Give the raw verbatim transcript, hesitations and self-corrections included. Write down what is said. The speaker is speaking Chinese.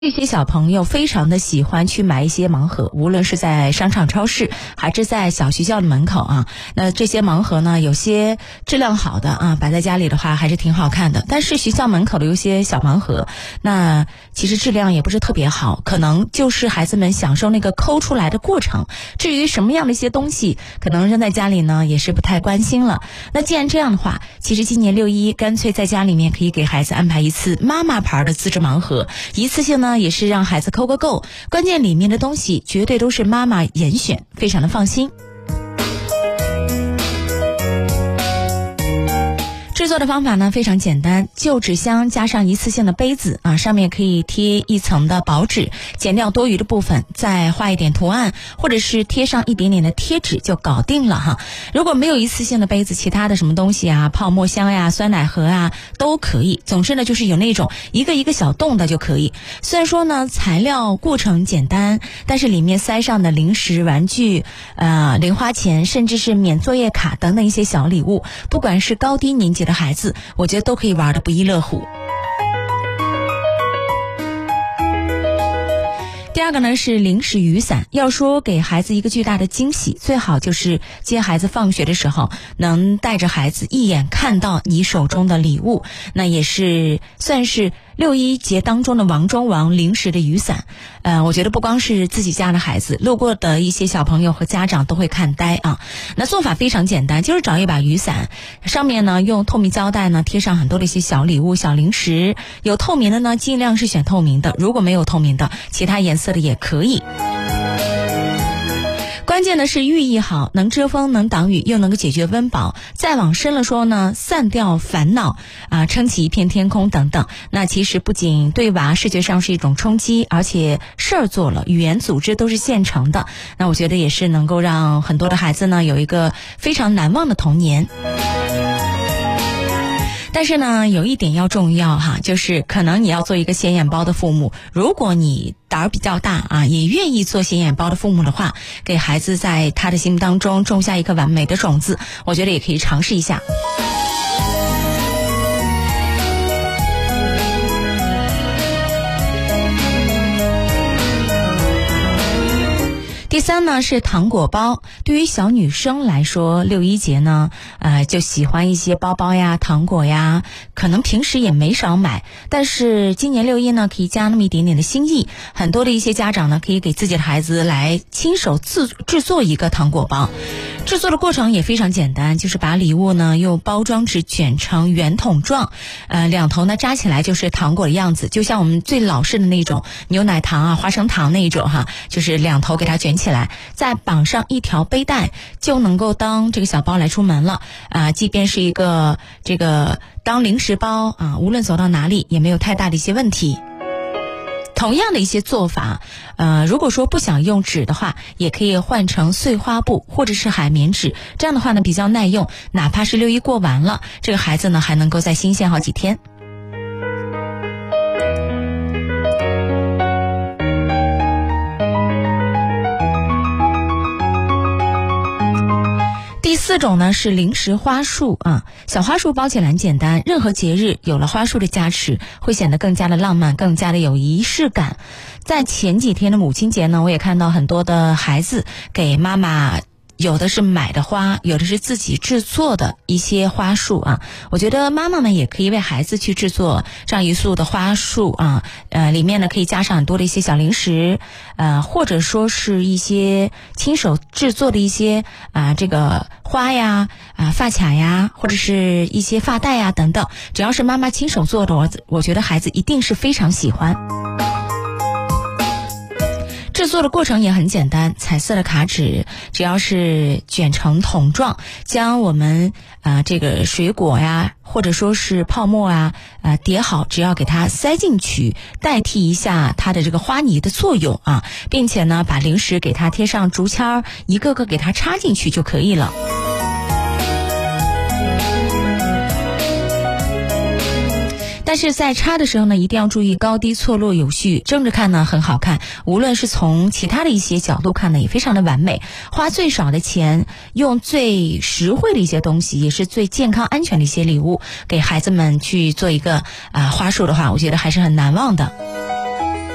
这些小朋友非常的喜欢去买一些盲盒，无论是在商场超市还是在小学校的门口啊。那这些盲盒呢，有些质量好的啊，摆在家里的话还是挺好看的。但是学校门口的有些小盲盒，那其实质量也不是特别好，可能就是孩子们享受那个抠出来的过程。至于什么样的一些东西可能扔在家里呢，也是不太关心了。那既然这样的话，其实今年六一干脆在家里面可以给孩子安排一次妈妈牌的自制盲盒，一次性呢也是让孩子抠个够，关键里面的东西绝对都是妈妈严选，非常的放心。制作的方法呢非常简单，旧纸箱加上一次性的杯子啊，上面可以贴一层的薄纸，剪掉多余的部分，再画一点图案，或者是贴上一点点的贴纸就搞定了哈。如果没有一次性的杯子，其他的什么东西啊，泡沫箱呀、酸奶盒啊都可以。总之呢，就是有那种一个一个小洞的就可以。虽然说呢材料过程简单，但是里面塞上的零食、玩具、呃零花钱，甚至是免作业卡等等一些小礼物，不管是高低年级的孩子，我觉得都可以玩得不亦乐乎。第二个呢是零食雨伞，要说给孩子一个巨大的惊喜，最好就是接孩子放学的时候能带着孩子一眼看到你手中的礼物，那也是算是六一节当中的王中王零食的雨伞。呃，我觉得不光是自己家的孩子，路过的一些小朋友和家长都会看呆啊。那做法非常简单，就是找一把雨伞，上面呢用透明胶带呢贴上很多的一些小礼物、小零食，有透明的呢尽量是选透明的，如果没有透明的，其他颜色的也可以。关键的是寓意好，能遮风能挡雨，又能够解决温饱，再往深了说呢，散掉烦恼啊，撑起一片天空等等。那其实不仅对娃视觉上是一种冲击，而且事儿做了，语言组织都是现成的，那我觉得也是能够让很多的孩子呢有一个非常难忘的童年。但是呢，有一点要重要哈，就是可能你要做一个显眼包的父母，如果你胆儿比较大啊，也愿意做显眼包的父母的话，给孩子在他的心目当中种下一颗完美的种子，我觉得也可以尝试一下。第三呢是糖果包，对于小女生来说，六一节呢，呃，就喜欢一些包包呀、糖果呀，可能平时也没少买，但是今年六一呢，可以加那么一点点的心意。很多的一些家长呢，可以给自己的孩子来亲手自制作一个糖果包。制作的过程也非常简单，就是把礼物呢用包装纸卷成圆筒状，呃，两头呢扎起来就是糖果的样子，就像我们最老式的那种牛奶糖啊、花生糖那一种哈，就是两头给它卷起来，再绑上一条背带，就能够当这个小包来出门了啊、呃！即便是一个这个当零食包啊，无论走到哪里也没有太大的一些问题。同样的一些做法，呃，如果说不想用纸的话，也可以换成碎花布或者是海绵纸，这样的话呢比较耐用，哪怕是六一过完了，这个孩子呢还能够再新鲜好几天。第四种呢是零食花束啊，小花束包起来很简单，任何节日有了花束的加持，会显得更加的浪漫，更加的有仪式感。在前几天的母亲节呢，我也看到很多的孩子给妈妈，有的是买的花，有的是自己制作的一些花束啊。我觉得妈妈们也可以为孩子去制作这样一束的花束啊，呃，里面呢可以加上很多的一些小零食，呃，或者说是一些亲手制作的一些啊、呃、这个花呀、啊、呃、发卡呀，或者是一些发带呀等等，只要是妈妈亲手做的，我我觉得孩子一定是非常喜欢。制作的过程也很简单，彩色的卡纸只要是卷成筒状，将我们啊、呃、这个水果呀或者说是泡沫啊呃叠好，只要给它塞进去，代替一下它的这个花泥的作用啊，并且呢把零食给它贴上竹签，一个个给它插进去就可以了。但是在插的时候呢，一定要注意高低错落有序，正着看呢很好看，无论是从其他的一些角度看呢也非常的完美。花最少的钱，用最实惠的一些东西，也是最健康安全的一些礼物，给孩子们去做一个啊、呃、花束的话，我觉得还是很难忘的。